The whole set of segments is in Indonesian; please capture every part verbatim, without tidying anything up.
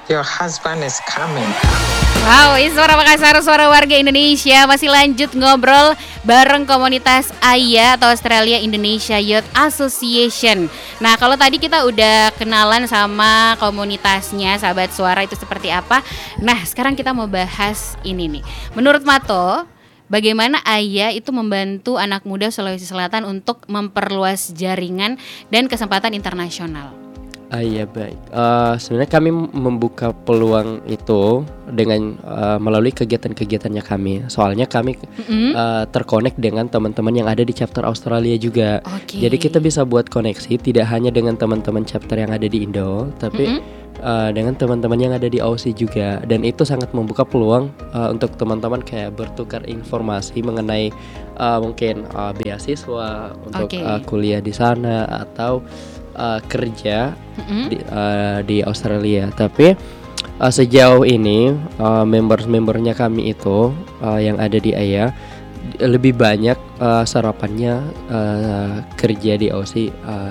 Your husband is coming. Wow, ini suara Makassar, suara warga Indonesia. Masih lanjut ngobrol bareng komunitas A I A atau Australia Indonesia Youth Association. Nah, kalau tadi kita udah kenalan sama komunitasnya, sahabat suara itu seperti apa. Nah, sekarang kita mau bahas ini nih. Menurut Mato, bagaimana A I A itu membantu anak muda Sulawesi Selatan untuk memperluas jaringan dan kesempatan internasional? Ah iya baik. Uh, sebenarnya kami membuka peluang itu dengan uh, melalui kegiatan-kegiatannya kami. Soalnya kami mm-hmm. uh, terkonek dengan teman-teman yang ada di chapter Australia juga. Okay. Jadi kita bisa buat koneksi tidak hanya dengan teman-teman chapter yang ada di Indo, tapi mm-hmm. uh, dengan teman-teman yang ada di Aussie juga. Dan itu sangat membuka peluang uh, untuk teman-teman kayak bertukar informasi mengenai uh, mungkin uh, beasiswa untuk okay. uh, kuliah di sana atau Uh, kerja mm-hmm. di, uh, di Australia. Tapi uh, sejauh ini uh, member-membernya kami itu uh, yang ada di A I A lebih banyak uh, sarapannya uh, kerja di Aussie uh,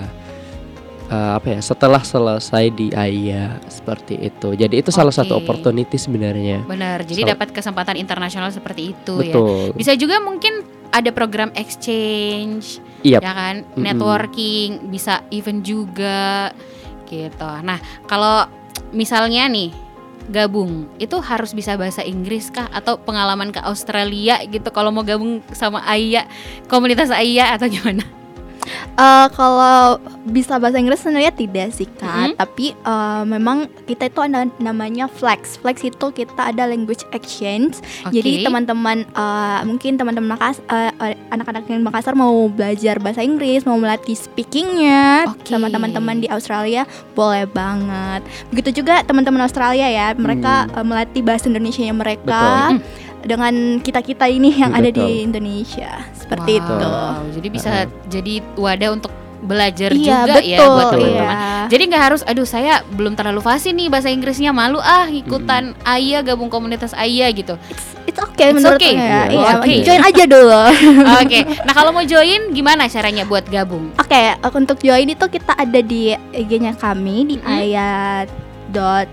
uh, apa ya setelah selesai di A I A seperti itu. Jadi itu okay. salah satu opportunity sebenarnya. Benar. Jadi so, dapat kesempatan internasional seperti itu. Betul. Ya. Bisa juga mungkin ada program exchange, yep. ya kan, mm-hmm. networking, bisa event juga, gitu. Nah, kalau misalnya nih gabung, itu harus bisa bahasa Inggris kah? Atau pengalaman ke Australia gitu? Kalau mau gabung sama A I A, komunitas A I A atau gimana? Uh, kalau bisa bahasa Inggris sebenarnya tidak sih Kak, mm-hmm. tapi uh, memang kita itu ada namanya Flex. Flex itu kita ada language exchange. Okay. Jadi teman-teman uh, mungkin teman-teman Makassar, uh, anak-anak yang Makassar mau belajar bahasa Inggris, mau melatih speakingnya okay. sama teman-teman di Australia, boleh banget. Begitu juga teman-teman Australia ya, mereka hmm. uh, melatih bahasa Indonesianya mereka. Betul. Dengan kita-kita ini yang Betul. Ada di Indonesia seperti wow. itu. Jadi bisa uh-huh. jadi wadah untuk belajar iya, juga betul, ya buat teman-teman. Iya. Jadi nggak harus, aduh saya belum terlalu fasih nih bahasa Inggrisnya, malu ah ikutan hmm. A I A, gabung komunitas A I A gitu. It's, it's okay it's menurut okay. saya. Iya, okay. Join aja dulu. Oke. Okay. Nah kalau mau join gimana caranya buat gabung? Oke, okay, untuk join itu kita ada di I G-nya kami di hmm. ayat dot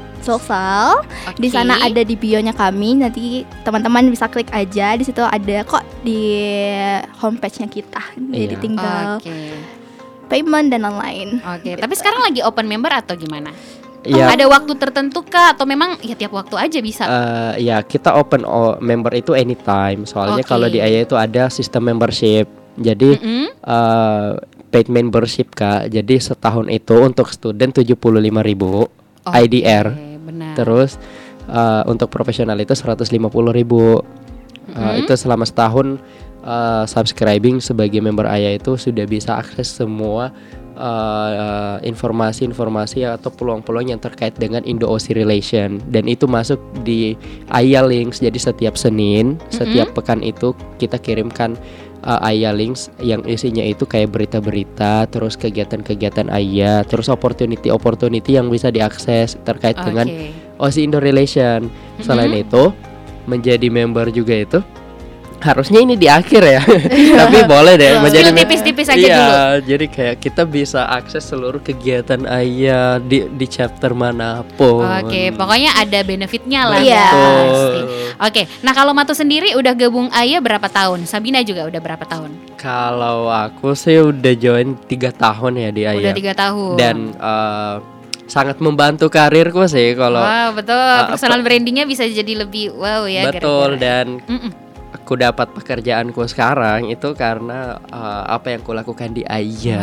social. Okay. Di sana ada di bio-nya kami. Nanti teman-teman bisa klik aja. Di situ ada kok di homepage-nya kita. Jadi iya. tinggal okay. payment dan lain-lain. Oke. Okay. Gitu. Tapi sekarang lagi open member atau gimana? Ya. Oh, ada waktu tertentu kah atau memang ya tiap waktu aja bisa? Uh, ya kita open o- member itu anytime. Soalnya okay. kalau di A I A itu ada sistem membership. Jadi mm-hmm. uh, paid membership Kak. Jadi setahun itu untuk student tujuh puluh lima ribu okay. I D R. Benar. Terus uh, untuk profesional itu seratus lima puluh ribu. Uh, mm-hmm. Itu selama setahun uh, subscribing sebagai member A I A itu sudah bisa akses semua uh, uh, informasi-informasi atau peluang-peluang yang terkait dengan Indo-Aussie Relation. Dan itu masuk di A I A Links. Jadi setiap Senin, mm-hmm. setiap pekan itu kita kirimkan Uh, A I A Links yang isinya itu kayak berita-berita, terus kegiatan-kegiatan A I A, terus opportunity-opportunity yang bisa diakses terkait okay. dengan Aussie Indo Relation. Mm-hmm. Selain itu, menjadi member juga itu harusnya ini di akhir ya. Tapi boleh deh menjadi tipis-tipis aja iya, dulu. Jadi kayak kita bisa akses seluruh kegiatan A I A di di chapter manapun. Oke, pokoknya ada benefitnya lah. Iya. Pasti. Oke, nah kalau Matu sendiri udah gabung A I A berapa tahun? Sabina juga udah berapa tahun? Kalau aku sih udah join tiga tahun ya di A I A. Udah tiga tahun. Dan uh, sangat membantu karirku sih kalau. Wow, betul. Uh, Personal brandingnya bisa jadi lebih wow ya. Betul gara-gara. Dan Mm-mm. aku dapat pekerjaanku sekarang itu karena uh, apa yang kulakukan di A I A.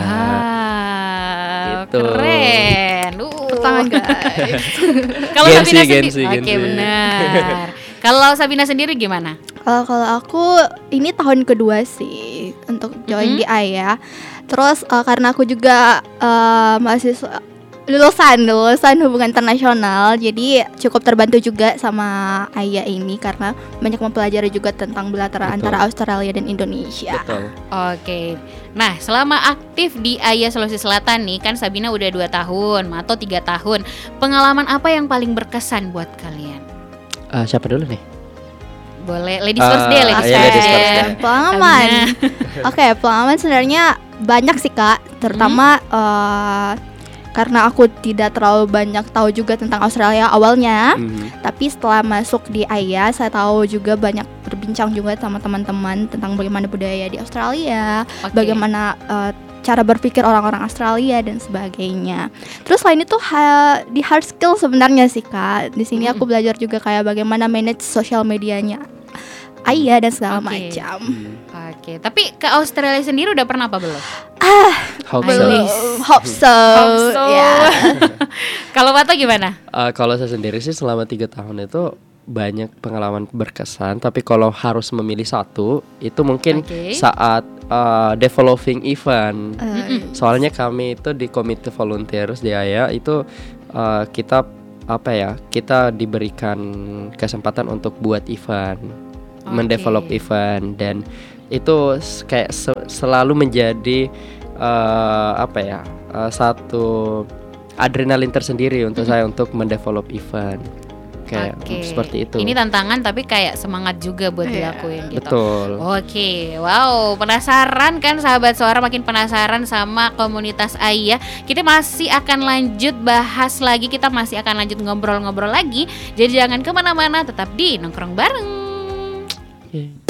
Wow, gitu. Keren. Uh. Tangan guys. Kalau Sabina sendiri, oke okay, benar. Kalau Sabina sendiri gimana? Uh, kalau aku ini tahun kedua sih untuk join mm-hmm. di A I A. Terus uh, karena aku juga uh, mahasiswa lulusan lulusan hubungan internasional, jadi cukup terbantu juga sama A I A ini karena banyak mempelajari juga tentang bilateral antara Australia dan Indonesia. Betul. Oke. Nah, selama aktif di A I A Sulawesi Selatan nih, kan Sabina udah dua tahun, Mato tiga tahun. Pengalaman apa yang paling berkesan buat kalian? Uh, siapa dulu nih? Boleh, ladies first deh, ladies yeah, first. ladies first deh. Pengalaman. Oke, okay, pengalaman sebenarnya banyak sih Kak, terutama mm-hmm. uh, karena aku tidak terlalu banyak tahu juga tentang Australia awalnya. Mhm. Tapi setelah masuk di A Y A, saya tahu juga banyak berbincang juga sama teman-teman tentang bagaimana budaya di Australia, Oke. bagaimana uh, cara berpikir orang-orang Australia dan sebagainya. Terus selain itu ha- di hard skill sebenarnya sih Kak. Di sini aku belajar juga kayak bagaimana manage sosial medianya A Y A dan segala Oke. macam. Oke, tapi ke Australia sendiri udah pernah apa belum? Hope Belum. so. Nice. Hope so. Hope so. Ya. Kalau Pato gimana? Uh, kalau saya sendiri sih selama tiga tahun itu banyak pengalaman berkesan. Tapi kalau harus memilih satu, itu mungkin Oke. saat uh, developing event. Uh, Soalnya kami itu di komite volunteers di A Y A itu uh, kita apa ya? Kita diberikan kesempatan untuk buat event, Oke. mendevelop event, dan itu s- kayak se- selalu menjadi uh, apa ya? uh, satu adrenalin tersendiri untuk saya untuk mendevelop event. Kayak Oke. seperti itu. Ini tantangan tapi kayak semangat juga buat Iya. dilakuin gitu. Betul. Oke, wow, penasaran kan sahabat suara, makin penasaran sama komunitas A Y A. Kita masih akan lanjut bahas lagi, kita masih akan lanjut ngobrol-ngobrol lagi. Jadi jangan kemana-mana, tetap di Nongkrong Bareng. Oke.